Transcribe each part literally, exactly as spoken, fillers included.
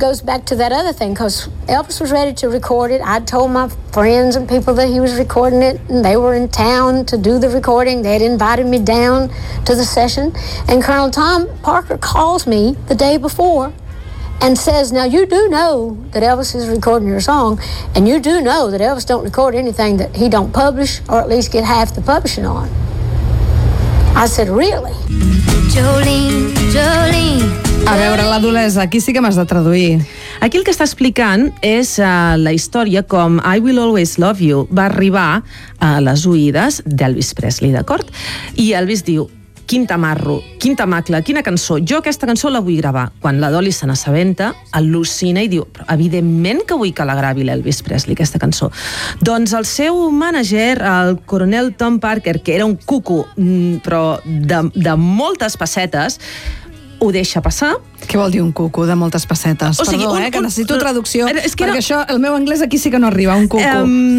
goes back to that other thing, because Elvis was ready to record it. I told my friends and people that he was recording it, and they were in town to do the recording. They had invited me down to the session, and Colonel Tom Parker calls me the day before and says, now you do know that Elvis is recording your song, and you do know that Elvis don't record anything that he don't publish, or at least get half the publishing on. I said, really? Jolene, Jolene. A veure, la Dolesa, aquí sí que m'has de traduir. Aquí el que està explicant és uh, la història com I Will Always Love You va arribar a les oïdes d'Elvis Presley, d'acord? I Elvis diu, quin tamarro, quin tamacle, quina cançó, jo aquesta cançó la vull gravar. Quan la Dolly se n'assabenta, al·lucina i diu, però evidentment que vull que la gravi l'Elvis Presley, aquesta cançó. Doncs el seu mànager, el coronel Tom Parker, que era un cuco, però de, de moltes pessetes, ho deixa passar. Què vol dir un cuco de moltes pessetes? O sigui, Perdó, un, eh, que necessito traducció, un, és que perquè era... això, el meu anglès aquí sí que no arriba, un cuco.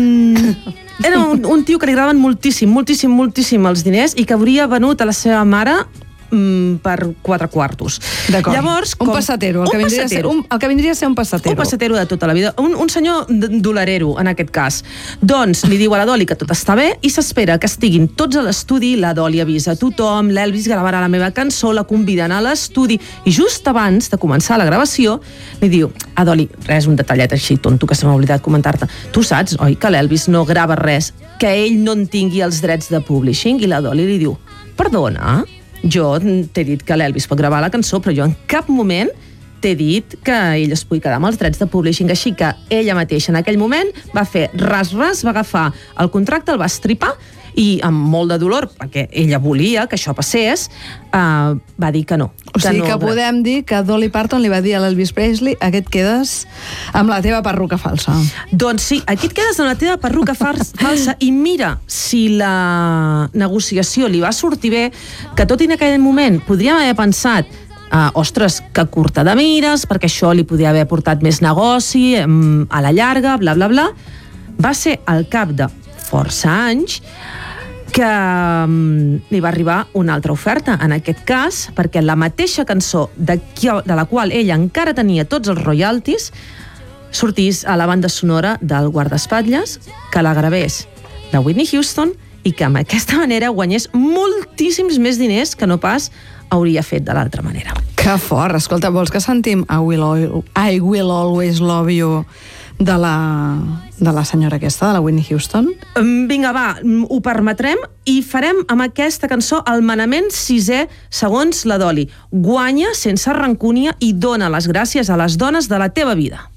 Um, era un, un tio que li agradaven moltíssim, moltíssim, moltíssim els diners i que hauria venut a la seva mare mm, per quatre quartos. D'acord. Llavors, un com... passatero, el, un que vindria passatero. A ser, un, el que vindria a ser un passatero. Un passatero de tota la vida. Un, un senyor dolarero, en aquest cas. Doncs li diu a la Dolly que tot està bé i s'espera que estiguin tots a l'estudi. La Dolly avisa a tothom, l'Elvis gravarà la meva cançó, la conviden a l'estudi i just abans de començar la gravació li diu a Dolly, res, un detallet així tonto que se m'ha oblidat comentar-te. Tu saps, oi, que l'Elvis no grava res, que ell no en tingui els drets de publishing? I la Dolly li diu, perdona, jo t'he dit que l'Elvis pot gravar la cançó, però jo en cap moment t'he dit que ell es pugui quedar amb els drets de publishing, així que ella mateixa en aquell moment va fer ras-ras, va agafar el contracte, el va estripar i amb molt de dolor, perquè ella volia que això passés, uh, va dir que no. O sigui que, que no, podem dir que Dolly Parton li va dir a l'Elvis Presley, aquí et quedes amb la teva perruca falsa. Doncs sí, aquí et quedes amb la teva perruca falsa i mira si la negociació li va sortir bé, que tot i en aquell moment podríem haver pensat Uh, ostres, que curta de mires, perquè això li podia haver portat més negoci um, a la llarga, bla, bla, bla. Va ser al cap de força anys que um, li va arribar una altra oferta, en aquest cas, perquè la mateixa cançó de, de la qual ella encara tenia tots els royalties sortís a la banda sonora del guardaespatlles, que la gravés de Whitney Houston i que amb aquesta manera guanyés moltíssims més diners que no pas hauria fet de l'altra manera. Que fort! Escolta, vols que sentim I Will, I Will Always Love You de la, de la senyora aquesta, de la Whitney Houston? Vinga, va, ho permetrem i farem amb aquesta cançó el manament sisè segons la Dolly. Guanya sense rancúnia i dona les gràcies a les dones de la teva vida.